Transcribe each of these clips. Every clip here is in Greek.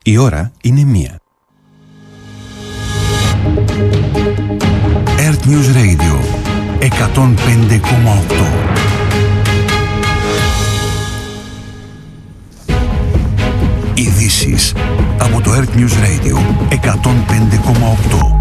Η ώρα είναι 1. Earth News Radio 105,8. Ειδήσεις από το Earth News Radio 105,8.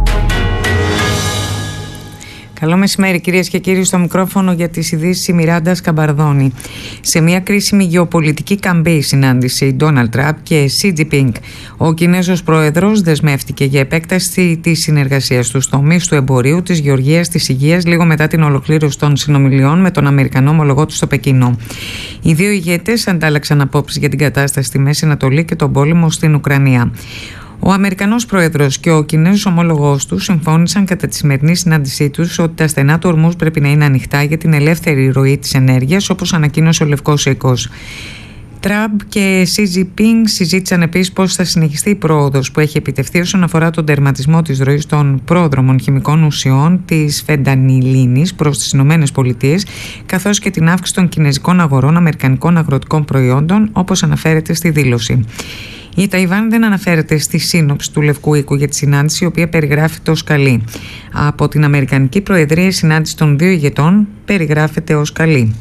Καλό μεσημέρι κυρίες και κύριοι, στο μικρόφωνο για τις ειδήσεις η Μιράντα Σκαμπαρδόνη. Σε μια κρίσιμη γεωπολιτική καμπή συνάντηση Ντόναλντ Τραμπ και Σι Τζινπίνγκ, ο Κινέζος πρόεδρος δεσμεύτηκε για επέκταση της συνεργασίας στους τομείς του εμπορίου, της γεωργίας, της υγείας, λίγο μετά την ολοκλήρωση των συνομιλιών με τον Αμερικανό ομολογό του στο Πεκίνο. Οι δύο ηγέτες αντάλλαξαν απόψεις για την κατάσταση στη Μέση Ανατολή και τον πόλεμο στην Ουκρανία. Ο Αμερικανός πρόεδρος και ο Κινέζος ομόλογός του συμφώνησαν κατά τη σημερινή συνάντησή τους ότι τα στενά του ορμούς πρέπει να είναι ανοιχτά για την ελεύθερη ροή της ενέργειας, όπως ανακοίνωσε ο Λευκός Οίκος. Τραμπ και Σι Τζινπίνγκ συζήτησαν επίσης πώς θα συνεχιστεί η πρόοδος που έχει επιτευχθεί όσον αφορά τον τερματισμό της ροής των πρόδρομων χημικών ουσιών της φεντανιλίνης προς τις ΗΠΑ, καθώς και την αύξηση των κινέζικων αγορών αμερικανικών αγροτικών προϊόντων, όπως αναφέρεται στη δήλωση. Η Ταϊβάν δεν αναφέρεται στη σύνοψη του Λευκού Οίκου για τη συνάντηση, η οποία περιγράφεται ως καλή. Από την Αμερικανική Προεδρία, η συνάντηση των δύο ηγετών περιγράφεται ως καλή.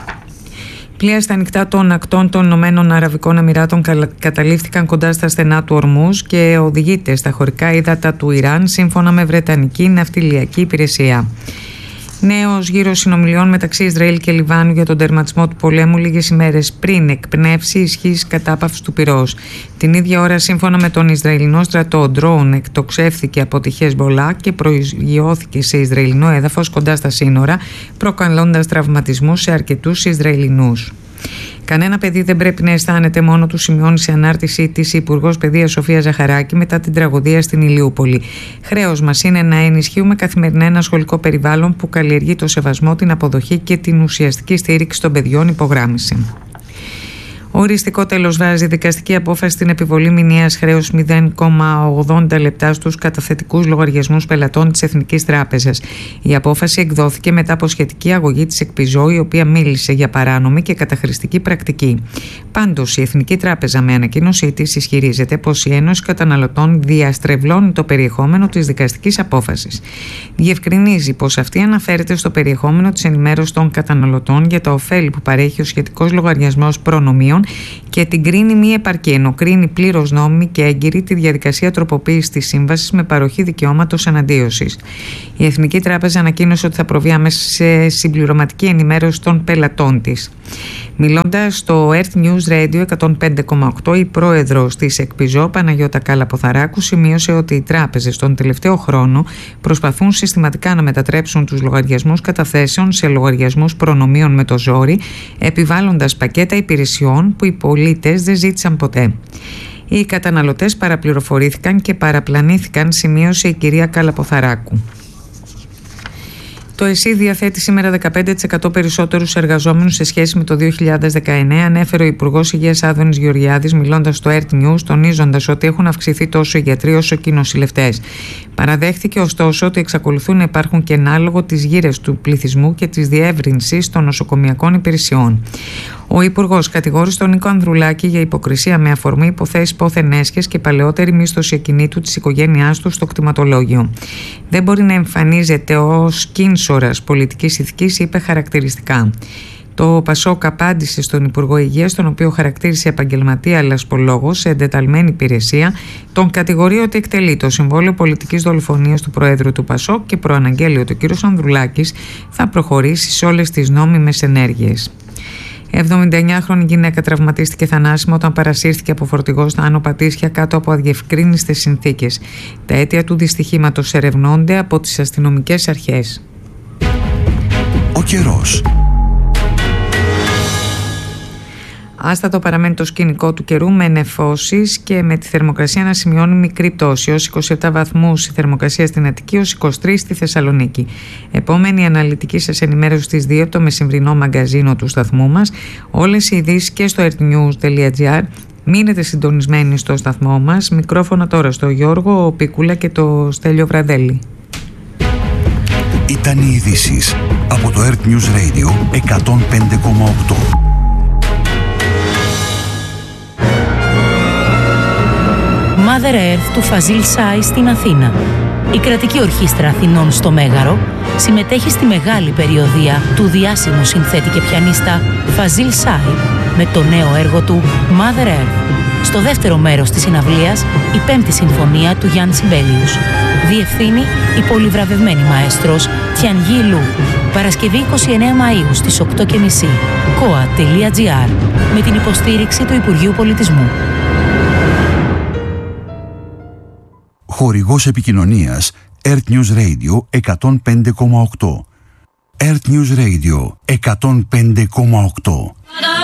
Πλοία στα ανοιχτά των ακτών των Ηνωμένων Αραβικών Εμιράτων καταλήφθηκαν κοντά στα στενά του Ορμούζ και οδηγείται στα χωρικά ύδατα του Ιράν, σύμφωνα με Βρετανική Ναυτιλιακή Υπηρεσία. Νέος γύρος συνομιλιών μεταξύ Ισραήλ και Λιβάνου για τον τερματισμό του πολέμου λίγες ημέρες πριν εκπνεύσει ισχύς κατάπαυση του πυρός. Την ίδια ώρα, σύμφωνα με τον Ισραηλινό στρατό, ντρόουν εκτοξεύθηκε από τη Χεσμπολά και προηγιώθηκε σε Ισραηλινό έδαφος κοντά στα σύνορα, προκαλώντας τραυματισμούς σε αρκετούς Ισραηλινούς. Κανένα παιδί δεν πρέπει να αισθάνεται μόνο του, σημειώνει σε ανάρτησή της η Υπουργός Παιδείας Σοφία Ζαχαράκη μετά την τραγωδία στην Ηλιούπολη. Χρέος μας είναι να ενισχύουμε καθημερινά ένα σχολικό περιβάλλον που καλλιεργεί το σεβασμό, την αποδοχή και την ουσιαστική στήριξη των παιδιών, υπογράμμισε. Οριστικό τέλος βάζει δικαστική απόφαση στην επιβολή μηνιαίας χρέους 0,80 λεπτά στους καταθετικούς λογαριασμούς πελατών της Εθνικής Τράπεζας. Η απόφαση εκδόθηκε μετά από σχετική αγωγή της ΕΚΠΙΖΟ, η οποία μίλησε για παράνομη και καταχρηστική πρακτική. Πάντως, η Εθνική Τράπεζα με ανακοίνωσή της ισχυρίζεται πως η Ένωση Καταναλωτών διαστρεβλώνει το περιεχόμενο της δικαστικής απόφασης. Διευκρινίζει πως αυτή αναφέρεται στο περιεχόμενο της ενημέρωσης των καταναλωτών για τα ωφέλη που παρέχει ο σχετικός λογαριασμός προνομίων και την κρίνει μη επαρκή, ενώ κρίνει πλήρως νόμιμη και έγκυρη τη διαδικασία τροποποίησης της σύμβασης με παροχή δικαιώματος αναντίωσης. Η Εθνική Τράπεζα ανακοίνωσε ότι θα προβεί άμεσα σε συμπληρωματική ενημέρωση των πελατών της. Μιλώντας στο Earth News Radio 105,8, η πρόεδρος της ΕΚΠΙΖΟ, Παναγιώτα Καλαποθαράκου, σημείωσε ότι οι τράπεζες τον τελευταίο χρόνο προσπαθούν συστηματικά να μετατρέψουν τους λογαριασμούς καταθέσεων σε λογαριασμούς προνομίων με το ζόρι, επιβάλλοντας πακέτα υπηρεσιών που οι πολίτες δεν ζήτησαν ποτέ. Οι καταναλωτές παραπληροφορήθηκαν και παραπλανήθηκαν, σημείωσε η κυρία Καλαποθαράκου. Το ΕΣΥ διαθέτει σήμερα 15% περισσότερους εργαζόμενους σε σχέση με το 2019, ανέφερε ο Υπουργός Υγείας Άδωνης Γεωργιάδης, μιλώντας στο Earth News, τονίζοντας ότι έχουν αυξηθεί τόσο οι γιατροί όσο και οι νοσηλευτές. Παραδέχθηκε ωστόσο ότι εξακολουθούν να υπάρχουν κενά λόγω της γύρες του πληθυσμού και της διεύρυνσης των νοσοκομιακών υπηρεσιών. Ο Υπουργός κατηγόρησε τον Νίκο Ανδρουλάκη για υποκρισία με αφορμή υποθέσεις πόθεν έσχες και παλαιότερη μίσθωση ακινήτου της οικογένειάς του στο κτηματολόγιο. Δεν μπορεί να εμφανίζεται ως κίνσορας πολιτικής ηθικής, είπε χαρακτηριστικά. Το ΠΑΣΟΚ απάντησε στον Υπουργό Υγείας, τον οποίο χαρακτήρισε επαγγελματία λασπολόγο σε εντεταλμένη υπηρεσία, τον κατηγορεί ότι εκτελεί το συμβόλαιο πολιτικής δολοφονίας του Προέδρου του ΠΑΣΟΚ και προαναγγέλει ότι ο κ. Ανδρουλάκης θα προχωρήσει σε όλες τις νόμιμες ενέργειες. 79χρονη γυναίκα τραυματίστηκε θανάσιμα όταν παρασύρθηκε από φορτηγό στα Άνω Πατήσια κάτω από αδιευκρίνιστες συνθήκες. Τα αίτια του δυστυχήματος ερευνώνται από τις αστυνομικές αρχές. Ο καιρός. Άστατο παραμένει το σκηνικό του καιρού με νεφώσεις και με τη θερμοκρασία να σημειώνει μικρή πτώση, ως 27 βαθμούς η θερμοκρασία στην Αττική, ως 23 στη Θεσσαλονίκη. Επόμενη αναλυτική σας ενημέρωση στις 2 από το μεσημβρινό μαγκαζίνο του σταθμού μας. Όλες οι ειδήσεις και στο earthnews.gr. Μείνετε συντονισμένοι στο σταθμό μας. Μικρόφωνα τώρα στο Γιώργο Πίκουλα και το Στέλιο Βραδέλη. Ήταν οι ειδήσεις από το Earth News Radio 105,8. Mother Earth του Φαζίλ Σάι στην Αθήνα. Η Κρατική Ορχήστρα Αθηνών στο Μέγαρο συμμετέχει στη μεγάλη περιοδεία του διάσημου συνθέτη και πιανίστα Φαζίλ Σάι με το νέο έργο του Mother Earth. Στο δεύτερο μέρος της συναυλίας, η πέμπτη συμφωνία του Γιάννη Σιμπέλιους. Διευθύνει η πολυβραβευμένη μαέστρος Τιανγί Λου. Παρασκευή 29 Μαΐου στις 8.30. koa.gr με την υποστήριξη του Υπουργείου Πολιτισμού. Χορηγός επικοινωνίας Earth News Radio 105,8. Earth News Radio 105,8.